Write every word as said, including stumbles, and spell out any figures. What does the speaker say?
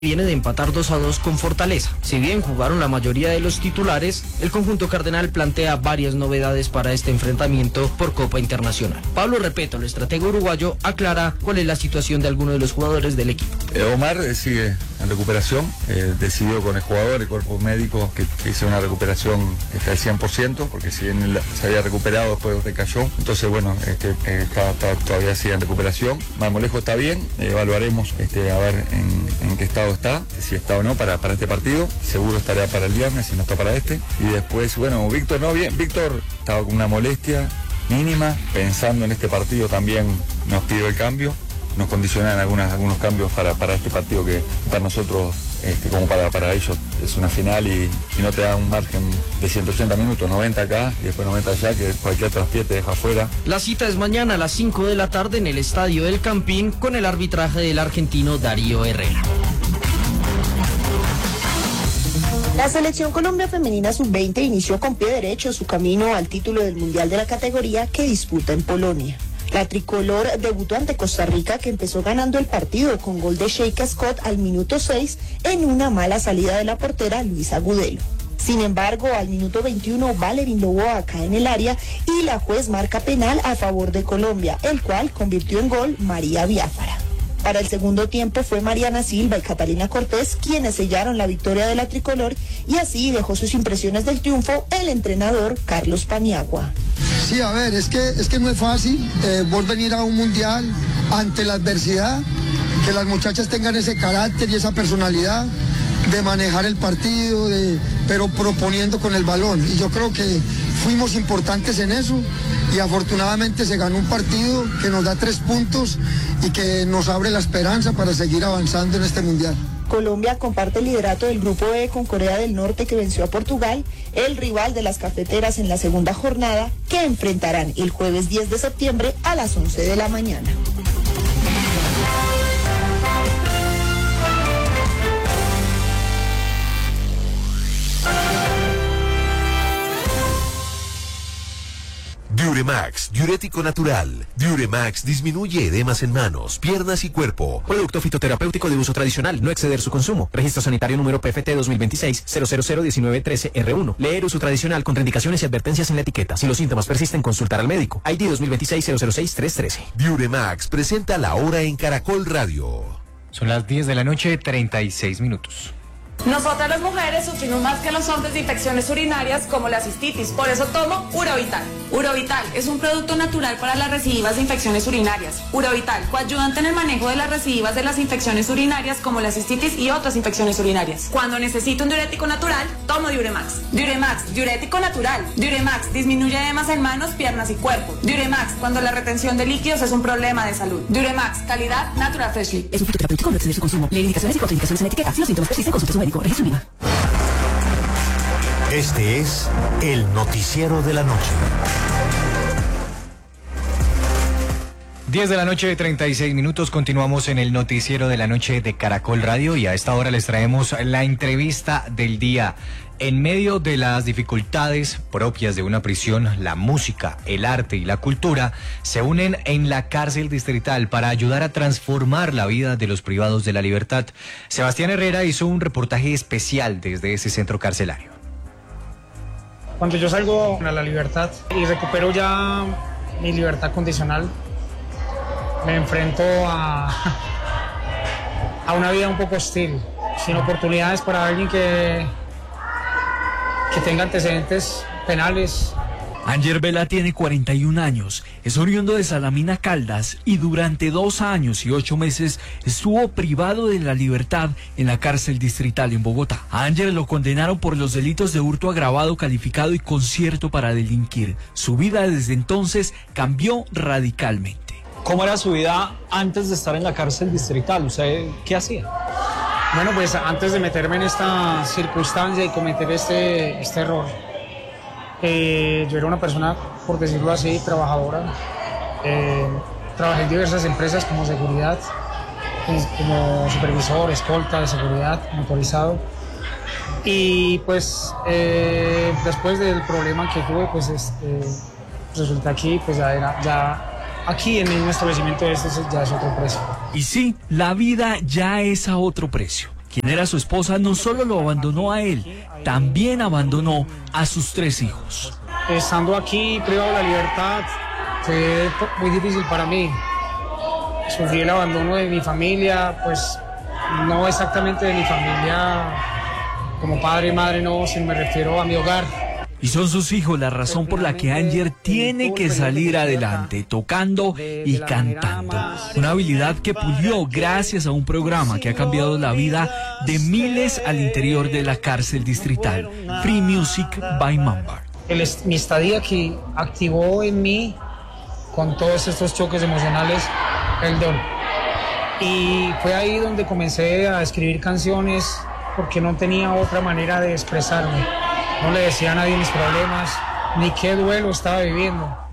viene de empatar dos a dos con Fortaleza. Si bien jugaron la mayoría de los titulares, el conjunto cardenal plantea varias novedades para este enfrentamiento por Copa Internacional. Pablo Repeto, el estratega uruguayo, aclara cuál es la situación de algunos de los jugadores del equipo. Eh, Omar eh, sigue en recuperación, eh, decidió con el jugador, el cuerpo médico, que, que hizo una recuperación este, al cien por ciento, porque si bien él se había recuperado, después recayó. Entonces, bueno, este, eh, está, está, todavía sigue en recuperación. Marmolejo está bien, eh, evaluaremos este, a ver en, en qué estado está, si está o no para, para este partido. Seguro estará para el viernes, si no está para este. Y después, bueno, Víctor no bien, Víctor estaba con una molestia mínima, pensando en este partido también nos pidió el cambio, nos condicionan algunas, algunos cambios para, para este partido que para nosotros, este, como para, para ellos, es una final y, y no te da un margen de ciento ochenta minutos, noventa acá y después noventa allá, que cualquier traspié te deja afuera. La cita es mañana a las cinco de la tarde en el Estadio del Campín con el arbitraje del argentino Darío Herrera. La Selección Colombia Femenina sub veinte inició con pie derecho su camino al título del Mundial de la categoría que disputa en Polonia. La tricolor debutó ante Costa Rica, que empezó ganando el partido con gol de Sheika Scott al minuto seis en una mala salida de la portera Luisa Gudelo. Sin embargo, al minuto veintiuno, Valerín Loboa cae en el área y la juez marca penal a favor de Colombia, el cual convirtió en gol María Biafara. Para el segundo tiempo fue Mariana Silva y Catalina Cortés quienes sellaron la victoria de la tricolor, y así dejó sus impresiones del triunfo el entrenador Carlos Paniagua. Sí, a ver, es que, es que no es fácil eh, volver a un mundial ante la adversidad, que las muchachas tengan ese carácter y esa personalidad de manejar el partido, de, pero proponiendo con el balón. Y yo creo que fuimos importantes en eso y afortunadamente se ganó un partido que nos da tres puntos y que nos abre la esperanza para seguir avanzando en este mundial. Colombia comparte el liderato del Grupo E con Corea del Norte, que venció a Portugal, el rival de las cafeteras en la segunda jornada, que enfrentarán el jueves diez de septiembre a las once de la mañana. Diuremax, diurético natural. Diuremax disminuye edemas en manos, piernas y cuerpo. Producto fitoterapéutico de uso tradicional, no exceder su consumo. Registro sanitario número P F T dos mil veintiséis cero cero cero diecinueve trece R uno. Leer uso tradicional, contraindicaciones y advertencias en la etiqueta. Si los síntomas persisten, consultar al médico. I D dos mil veintiséis cero cero seis tres trece. Diuremax presenta la hora en Caracol Radio. Son las diez de la noche, treinta y seis minutos. Nosotras las mujeres sufrimos más que los hombres de infecciones urinarias como la cistitis, por eso tomo Urovital. Urovital es un producto natural para las recidivas de infecciones urinarias. Urovital, coayudante en el manejo de las recidivas de las infecciones urinarias como la cistitis y otras infecciones urinarias. Cuando necesito un diurético natural, tomo Diuremax. Diuremax, diurético natural. Diuremax disminuye edemas en manos, piernas y cuerpo. Diuremax, cuando la retención de líquidos es un problema de salud. Diuremax, calidad Natural Freshly. Es un fitoterapéutico, no exceder su consumo. Leer indicaciones y contraindicaciones en la etiqueta. Si los síntomas persisten, consulte a su médico. Este es el noticiero de la noche. diez de la noche, treinta y seis minutos. Continuamos en el noticiero de la noche de Caracol Radio y a esta hora les traemos la entrevista del día. En medio de las dificultades propias de una prisión, la música, el arte y la cultura se unen en la cárcel distrital para ayudar a transformar la vida de los privados de la libertad. Sebastián Herrera hizo un reportaje especial desde ese centro carcelario. Cuando yo salgo a la libertad y recupero ya mi libertad condicional, me enfrento a, a una vida un poco hostil, sin oportunidades para alguien que... que tenga antecedentes penales. Ánger Vela tiene cuarenta y un años, es oriundo de Salamina Caldas y durante dos años y ocho meses estuvo privado de la libertad en la cárcel distrital en Bogotá. A Ánger lo condenaron por los delitos de hurto agravado calificado y concierto para delinquir. Su vida desde entonces cambió radicalmente. ¿Cómo era su vida antes de estar en la cárcel distrital? ¿Usted qué hacía? Bueno, pues antes de meterme en esta circunstancia y cometer este, este error, eh, yo era una persona, por decirlo así, trabajadora. Eh, trabajé en diversas empresas como seguridad, como supervisor, escolta de seguridad, motorizado. Y pues eh, después del problema que tuve, pues este, resulta aquí, pues ya era... Ya, aquí en el establecimiento este ya es otro precio. Y sí, la vida ya es a otro precio. quien era su esposa, no solo lo abandonó a él, también abandonó a sus tres hijos. Estando aquí privado de la libertad fue muy difícil para mí. Sufrí el abandono de mi familia, pues no exactamente de mi familia como padre y madre, no, sino me refiero a mi hogar. Y son sus hijos la razón por la que Anger tiene que salir adelante, tocando y cantando. Una habilidad que pulió gracias a un programa que ha cambiado la vida de miles al interior de la cárcel distrital, Free Music by Mamba. El, mi estadía aquí activó en mí, con todos estos choques emocionales, el don. Y fue ahí donde comencé a escribir canciones porque no tenía otra manera de expresarme. No le decía a nadie mis problemas, ni qué duelo estaba viviendo.